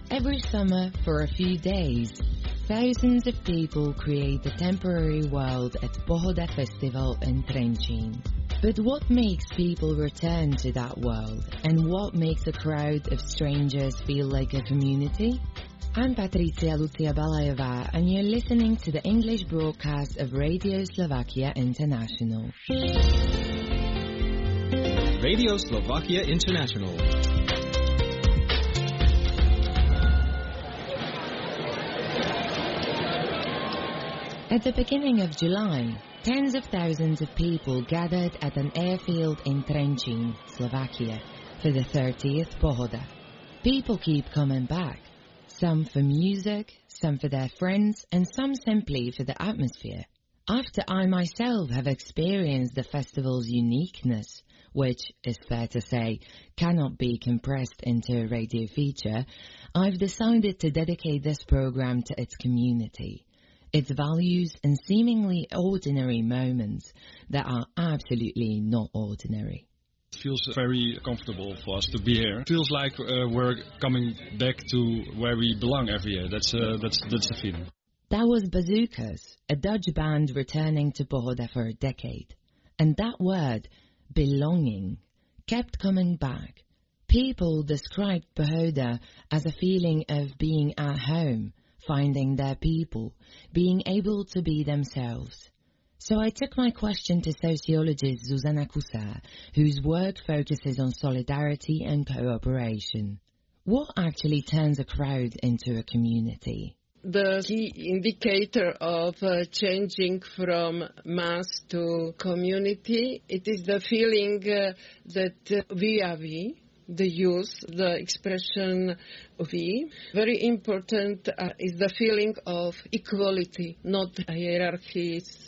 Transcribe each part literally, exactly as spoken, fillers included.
Every summer, for a few days, thousands of people create a temporary world at Pohoda Festival in Trenčín. But what makes people return to that world, and what makes a crowd of strangers feel like a community? I'm Patricia Lucia Balajová, and you're listening to the English broadcast of Radio Slovakia International. Radio Slovakia International. At the beginning of July, tens of thousands of people gathered at an airfield in Trenčín, Slovakia, for the thirtieth Pohoda. People keep coming back, some for music, some for their friends, and some simply for the atmosphere. After I myself have experienced the festival's uniqueness, which, is fair to say, cannot be compressed into a radio feature, I've decided to dedicate this program to its community, its values and seemingly ordinary moments that are absolutely not ordinary. It feels very comfortable for us to be here. It feels like uh, we're coming back to where we belong every year. That's uh, that's that's the feeling. That was Bazookas, a Dutch band returning to Pohoda for a decade. And that word, belonging, kept coming back. People described Pohoda as a feeling of being at home, finding their people, being able to be themselves. So I took my question to sociologist Zuzana Kusá, whose work focuses on solidarity and cooperation. What actually turns a crowd into a community? The key indicator of uh, changing from mass to community, it is the feeling uh, that uh, we are we. The use, the expression we. Very important uh, is the feeling of equality, not hierarchies,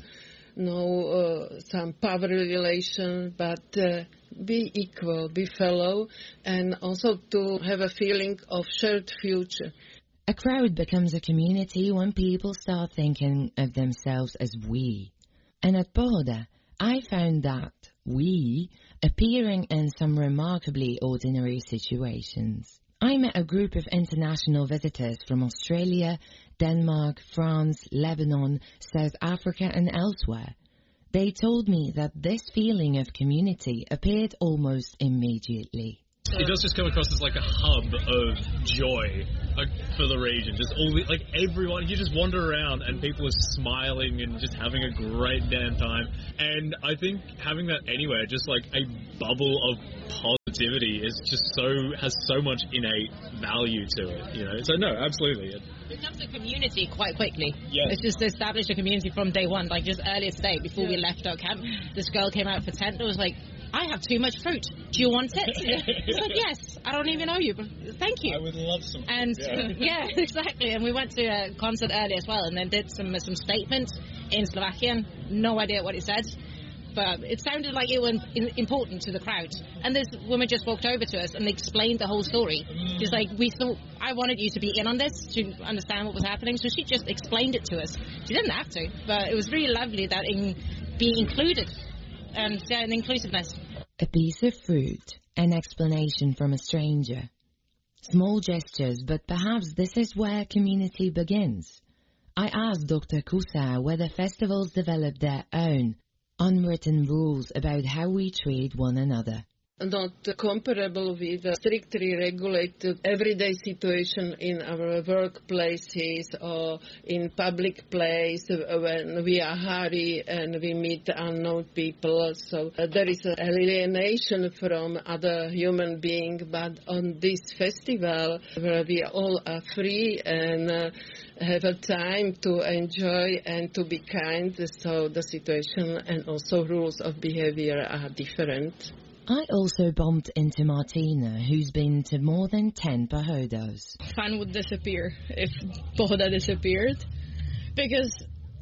no uh, some power relation, but uh, be equal, be fellow, and also to have a feeling of shared future. A crowd becomes a community when people start thinking of themselves as we. And at Pohoda, I found that we appearing in some remarkably ordinary situations. I met a group of international visitors from Australia, Denmark, France, Lebanon, South Africa and elsewhere. They told me that this feeling of community appeared almost immediately. It does just come across as like a hub of joy like, for the region. Just all the, like everyone, you just wander around and people are smiling and just having a great damn time. And I think having that anywhere, just like a bubble of positivity, is just so has so much innate value to it. You know, so no, absolutely. It becomes a community quite quickly. Yes. It's just established a community from day one. Like just earlier today, before yeah. we left our camp, this girl came out for tent and was like, I have too much fruit. Do you want it? It's like, yes. I don't even know you, but thank you. I would love some. And yeah. yeah, exactly. And we went to a concert earlier as well, and then did some some statements in Slovakian. No idea what it said, but it sounded like it was important to the crowd. And this woman just walked over to us and explained the whole story. Mm. She's like, we thought I wanted you to be in on this to understand what was happening, so she just explained it to us. She didn't have to, but it was really lovely that in being included. And yeah, and inclusiveness. A piece of fruit, an explanation from a stranger. Small gestures, but perhaps this is where community begins. I asked Doctor Kusá whether festivals develop their own unwritten rules about how we treat one another. Not comparable with the strictly regulated everyday situation in our workplaces or in public place when we are hurry and we meet unknown people. So uh, there is an alienation from other human beings, but on this festival where we all are free and uh, have a time to enjoy and to be kind, so the situation and also rules of behavior are different. I also bumped into Martina, who's been to more than ten Pohodas. Fun would disappear if Pohoda disappeared, because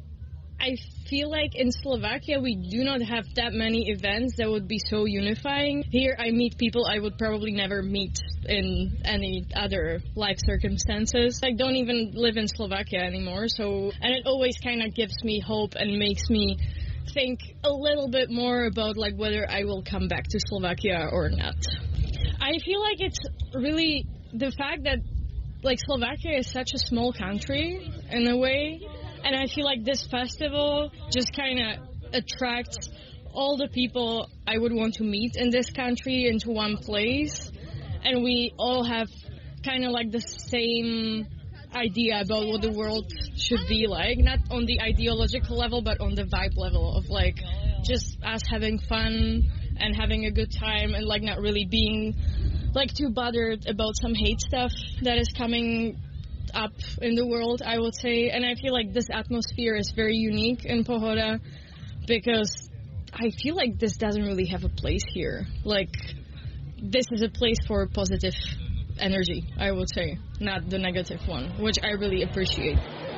I feel like in Slovakia we do not have that many events that would be so unifying. Here I meet people I would probably never meet in any other life circumstances. I don't even live in Slovakia anymore, so and it always kind of gives me hope and makes me think a little bit more about like whether I will come back to Slovakia or not. I feel like it's really the fact that like Slovakia is such a small country in a way, and I feel like this festival just kind of attracts all the people I would want to meet in this country into one place, and we all have kind of like the same idea about what the world should be like, not on the ideological level, but on the vibe level of like just us having fun and having a good time and like not really being like too bothered about some hate stuff that is coming up in the world, I would say. And I feel like this atmosphere is very unique in Pohoda because I feel like this doesn't really have a place here. Like, this is a place for positive energy, I would say, not the negative one, which I really appreciate.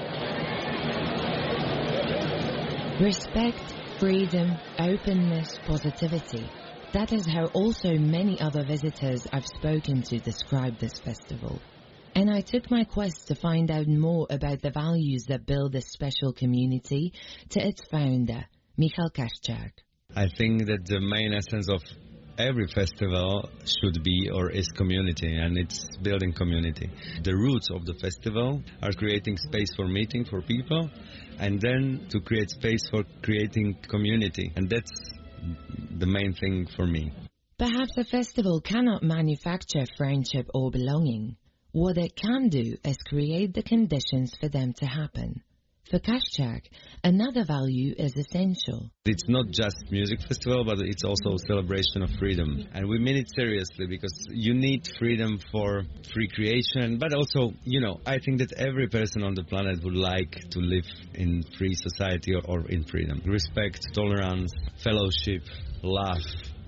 Respect, freedom, openness, positivity. That is how also many other visitors I've spoken to describe this festival. And I took my quest to find out more about the values that build this special community to its founder, Michal Kaščák. I think that the main essence of every festival should be or is community, and it's building community. The roots of the festival are creating space for meeting for people, and then to create space for creating community, and that's the main thing for me. Perhaps a festival cannot manufacture friendship or belonging. What it can do is create the conditions for them to happen. For Kaščák, another value is essential. It's not just music festival, but it's also a celebration of freedom. And we mean it seriously because you need freedom for free creation, but also, you know, I think that every person on the planet would like to live in free society or, or in freedom. Respect, tolerance, fellowship, love,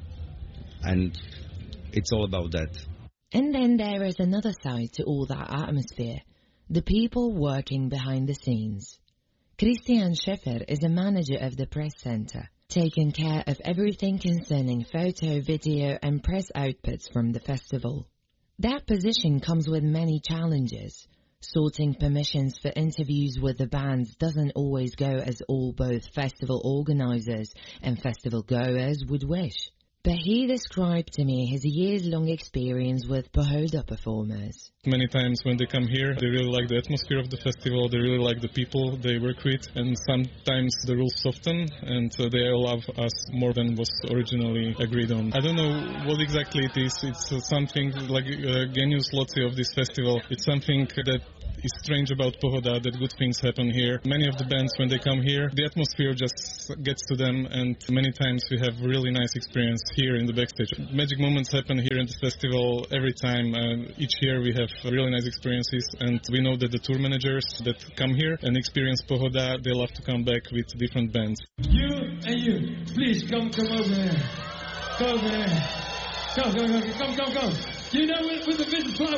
and it's all about that. And then there is another side to all that atmosphere, the people working behind the scenes. Christian Schäfer is a manager of the press center, taking care of everything concerning photo, video and press outputs from the festival. That position comes with many challenges. Sorting permissions for interviews with the bands doesn't always go as all both festival organizers and festival goers would wish. But he described to me his years-long experience with Pohoda performers. Many times when they come here, they really like the atmosphere of the festival, they really like the people they work with, and sometimes the rules soften and uh, they allow us more than was originally agreed on. I don't know what exactly it is. It's uh, something like uh, genius loci of this festival. It's something that is strange about Pohoda, that good things happen here. Many of the bands, when they come here, the atmosphere just gets to them, and many times we have really nice experience here in the backstage. Magic moments happen here in the festival every time. Uh, each year we have really nice experiences, and we know that the tour managers that come here and experience Pohoda, they love to come back with different bands. You and you, please come, come over here. Come over here. Come, come, come, come, come, come. You know, with, with the business